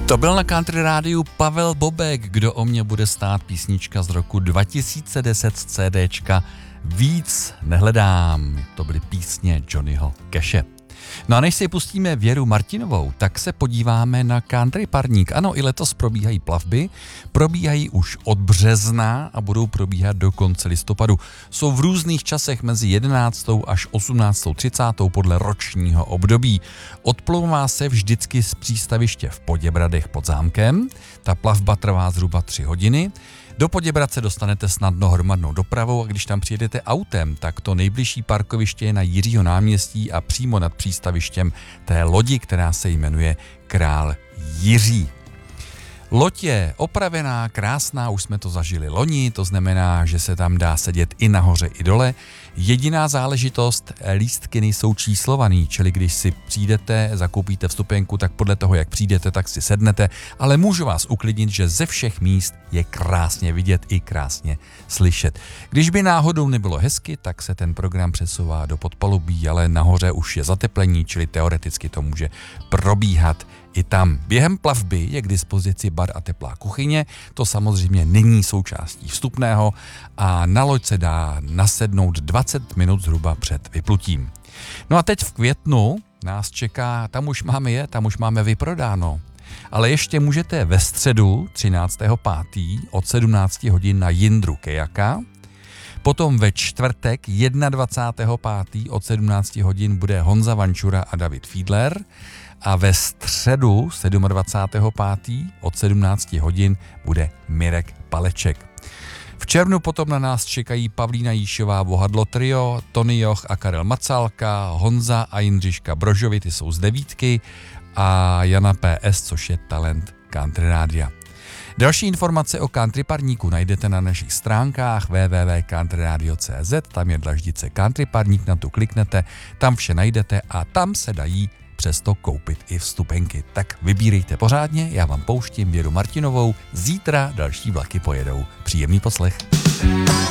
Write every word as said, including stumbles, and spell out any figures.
To byl na Country Rádiu Pavel Bobek, Kdo o mě bude stát, písnička z roku dva tisíce deset z CDčka Víc nehledám. To byly písně Johnnyho Cashe. No a než si pustíme Věru Martinovou, tak se podíváme na Country Parník. Ano, i letos probíhají plavby, probíhají už od března a budou probíhat do konce listopadu. Jsou v různých časech mezi jedenáctou až osmnáctou třicátou podle ročního období. Odplouvá se vždycky z přístaviště v Poděbradech pod zámkem. Ta plavba trvá zhruba tři hodiny. Do Poděbrad se dostanete snadno hromadnou dopravou a když tam přijedete autem, tak to nejbližší parkoviště je na Jiřího náměstí a přímo nad přístavištěm té lodi, která se jmenuje Král Jiří. Loď je opravená, krásná, už jsme to zažili loni, to znamená, že se tam dá sedět i nahoře, i dole. Jediná záležitost, lístky nejsou číslovaný, čili když si přijdete, zakoupíte vstupenku, tak podle toho, jak přijdete, tak si sednete, ale můžu vás uklidnit, že ze všech míst je krásně vidět i krásně slyšet. Když by náhodou nebylo hezky, tak se ten program přesouvá do podpalubí, ale nahoře už je zateplení, čili teoreticky to může probíhat i tam. Během plavby je k dispozici bar a teplá kuchyně, to samozřejmě není součástí vstupného a na loď se dá nasednout dvacet minut zhruba před vyplutím. No a teď v květnu nás čeká, tam už máme je, tam už máme vyprodáno. Ale ještě můžete ve středu třináctého pátého od sedmnácti hodin na Jindru Kejaka. Potom ve čtvrtek dvacátého prvního pátého od sedmnácti hodin bude Honza Vančura a David Fiedler. A ve středu dvacátého sedmého pátého od sedmnácti hodin bude Mirek Paleček. V červnu potom na nás čekají Pavlína Jíšová, Bohadlo Trio, Tony Joch a Karel Macálka, Honza a Jindřiška Brožovi, ty jsou z devítky, a Jana P S, což je talent Country Rádia. Další informace o Country Parníku najdete na našich stránkách w w w tečka country radio tečka c z, tam je dlaždice Country Parník, na tu kliknete, tam vše najdete a tam se dají přesto koupit i vstupenky. Tak vybírejte pořádně, já vám pouštím Věru Martinovou, zítra další vlaky pojedou. Příjemný poslech.